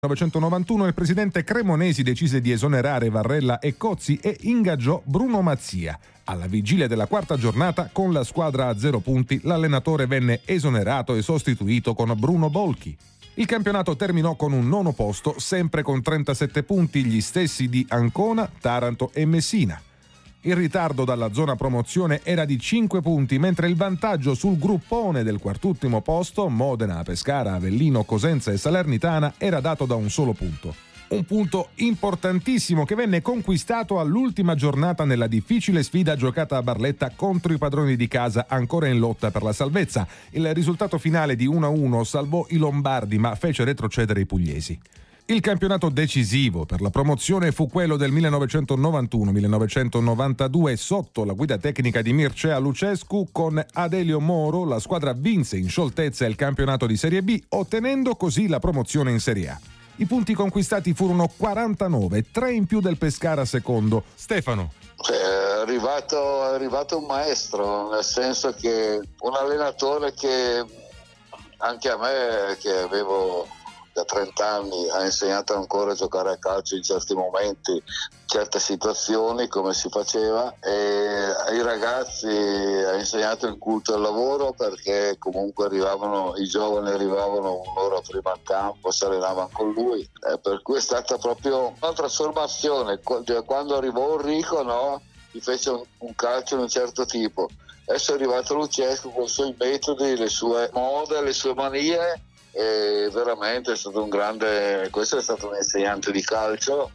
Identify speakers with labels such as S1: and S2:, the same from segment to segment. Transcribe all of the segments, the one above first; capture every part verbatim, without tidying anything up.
S1: millenovecentonovantuno il presidente Cremonesi decise di esonerare Varrella e Cozzi e ingaggiò Bruno Mazzia. Alla vigilia della quarta giornata, con la squadra a zero punti, l'allenatore venne esonerato e sostituito con Bruno Bolchi. Il campionato terminò con un nono posto, sempre con trentasette punti, gli stessi di Ancona, Taranto e Messina. Il ritardo dalla zona promozione era di cinque punti, mentre il vantaggio sul gruppone del quartultimo posto, Modena, Pescara, Avellino, Cosenza e Salernitana, era dato da un solo punto. Un punto importantissimo che venne conquistato all'ultima giornata nella difficile sfida giocata a Barletta contro i padroni di casa ancora in lotta per la salvezza. Il risultato finale di uno a uno salvò i lombardi ma fece retrocedere i pugliesi. Il campionato decisivo per la promozione fu quello del millenovecentonovantuno millenovecentonovantadue sotto la guida tecnica di Mircea Lucescu. Con Adelio Moro la squadra vinse in scioltezza il campionato di Serie B, ottenendo così la promozione in Serie A. I punti conquistati furono quarantanove, tre in più del Pescara secondo. Stefano.
S2: È arrivato, è arrivato un maestro, nel senso che un allenatore che anche a me, che avevo da trenta anni, ha insegnato ancora a giocare a calcio in certi momenti, certe situazioni, come si faceva, e ai ragazzi ha insegnato il culto al lavoro, perché comunque arrivavano i giovani arrivavano un'ora prima al campo, si allenavano con lui, e per cui è stata proprio una trasformazione. Quando arrivò Enrico, no, gli fece un, un calcio di un certo tipo. Adesso è arrivato Lucescu con i suoi metodi, le sue mode, le sue manie, e veramente è stato un grande, questo è stato un insegnante di calcio.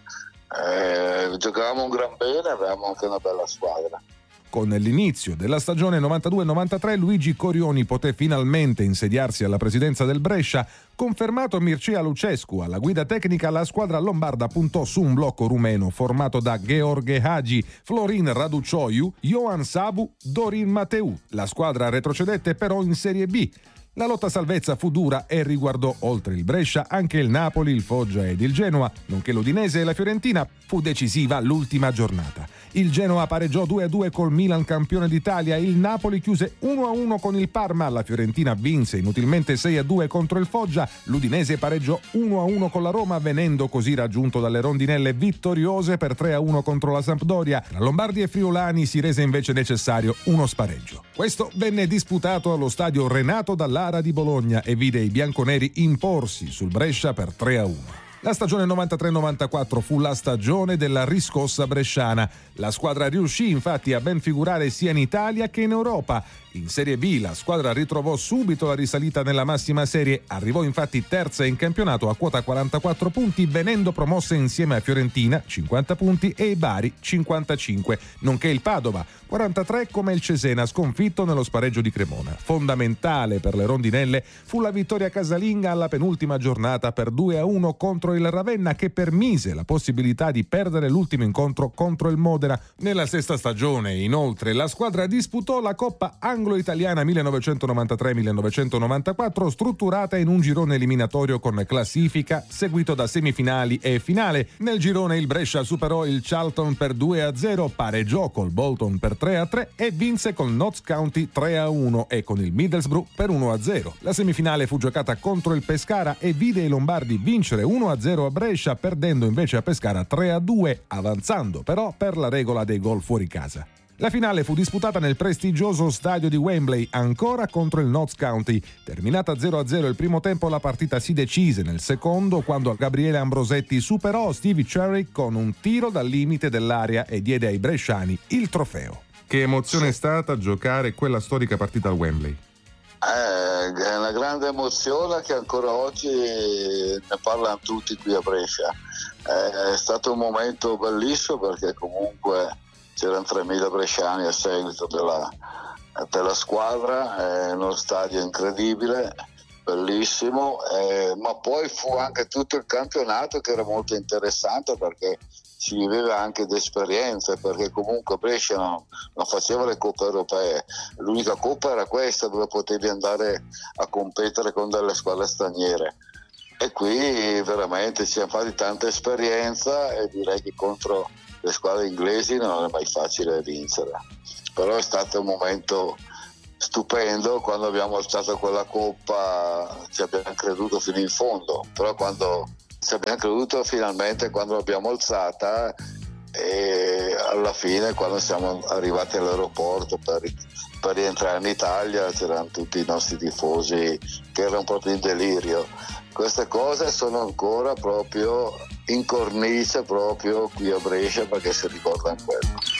S2: Eh, giocavamo un gran bene, avevamo anche una bella squadra.
S1: Con l'inizio della stagione novantadue novantatré Luigi Corioni poté finalmente insediarsi alla presidenza del Brescia. Confermato Mircea Lucescu alla guida tecnica, la squadra lombarda puntò su un blocco rumeno formato da Gheorghe Hagi, Florin Raducioiu, Ioan Sabu, Dorin Mateu. La squadra retrocedette però in Serie B. La lotta salvezza fu dura e riguardò, oltre il Brescia, anche il Napoli, il Foggia ed il Genoa, nonché l'Udinese e la Fiorentina. Fu decisiva l'ultima giornata. Il Genoa pareggiò due a due col Milan campione d'Italia, il Napoli chiuse uno a uno con il Parma, la Fiorentina vinse inutilmente sei a due contro il Foggia, l'Udinese pareggiò uno a uno con la Roma, venendo così raggiunto dalle rondinelle vittoriose per tre a uno contro la Sampdoria. Tra Lombardi e Friulani si rese invece necessario uno spareggio. Questo venne disputato allo stadio Renato Dall'Ara di Bologna e vide i bianconeri imporsi sul Brescia per tre a uno. La stagione novantatré novantaquattro fu la stagione della riscossa bresciana. La squadra riuscì infatti a ben figurare sia in Italia che in Europa. In Serie B la squadra ritrovò subito la risalita nella massima serie, arrivò infatti terza in campionato a quota quarantaquattro punti, venendo promossa insieme a Fiorentina cinquanta punti e Bari cinquantacinque, nonché il Padova quarantatré come il Cesena, sconfitto nello spareggio di Cremona. Fondamentale per le rondinelle fu la vittoria casalinga alla penultima giornata per due a uno contro il Ravenna, che permise la possibilità di perdere l'ultimo incontro contro il Modena. Nella sesta stagione, inoltre, la squadra disputò la Coppa Anglo-Italiana millenovecentonovantatré millenovecentonovantaquattro, strutturata in un girone eliminatorio con classifica seguito da semifinali e finale. Nel girone il Brescia superò il Charlton per due a zero, pareggiò col Bolton per tre a tre e vinse col Notts County tre a uno e con il Middlesbrough per uno a zero. La semifinale fu giocata contro il Pescara e vide i lombardi vincere uno a zero a Brescia, perdendo invece a Pescara tre a due, avanzando però per la regola dei gol fuori casa. La finale fu disputata nel prestigioso stadio di Wembley, ancora contro il Notts County. Terminata zero a zero il primo tempo, la partita si decise nel secondo, quando Gabriele Ambrosetti superò Stevie Cherry con un tiro dal limite dell'area e diede ai bresciani il trofeo. Che emozione è stata giocare quella storica partita al Wembley?
S2: Eh, è una grande emozione che ancora oggi ne parlano tutti qui a Brescia. Eh, è stato un momento bellissimo, perché comunque c'erano tremila bresciani a seguito della, della squadra, è uno stadio incredibile, bellissimo, eh, ma poi fu anche tutto il campionato che era molto interessante, perché si viveva anche di esperienze, perché comunque Brescia non, non faceva le coppe europee, l'unica coppa era questa dove potevi andare a competere con delle squadre straniere, e qui veramente ci siamo fatti tanta esperienza, e direi che contro le squadre inglesi non è mai facile vincere, però è stato un momento stupendo. Quando abbiamo alzato quella coppa ci abbiamo creduto fino in fondo, però quando ci abbiamo creduto finalmente quando l'abbiamo alzata, e alla fine quando siamo arrivati all'aeroporto per, per rientrare in Italia c'erano tutti i nostri tifosi che erano proprio in delirio. Queste cose sono ancora proprio in cornice proprio qui a Brescia, perché si ricordano quello.